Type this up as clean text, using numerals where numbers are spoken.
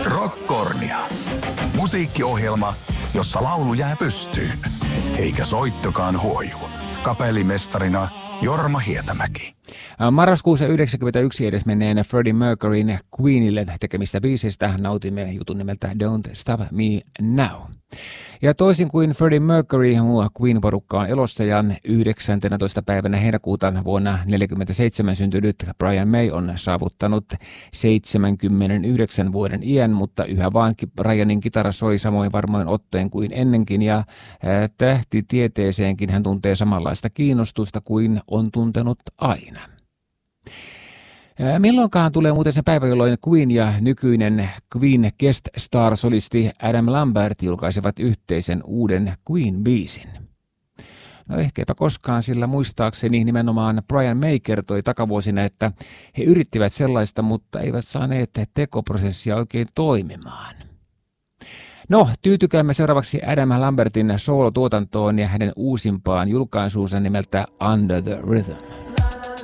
Rockkornia. Musiikkiohjelma, jossa laulu jää pystyyn, eikä soittokaan huoju. Kapellimestarina Jorma Hietämäki. Marraskuussa 1991 edesmenneen Freddie Mercuryn Queenille tekemistä biisistä nautimme jutun nimeltä Don't Stop Me Now. Ja toisin kuin Freddie Mercury, muu Queen-porukka on elossa ja 19. päivänä heinäkuuta vuonna 1947 syntynyt Brian May on saavuttanut 79 vuoden iän, mutta yhä vaan Brianin kitara soi samoin varmoin otteen kuin ennenkin ja tähtitieteeseenkin hän tuntee samanlaista kiinnostusta kuin on tuntenut aina. Milloinkaan tulee muuten se päivä, jolloin Queen ja nykyinen Queen guest star-solisti Adam Lambert julkaisevat yhteisen uuden Queen-biisin? No ehkäpä koskaan, sillä muistaakseni nimenomaan Brian May kertoi takavuosina, että he yrittivät sellaista, mutta eivät saaneet tekoprosessia oikein toimimaan. No, tyytykäämme seuraavaksi Adam Lambertin soolotuotantoon ja hänen uusimpaan julkaisuunsa nimeltä Under the Rhythm.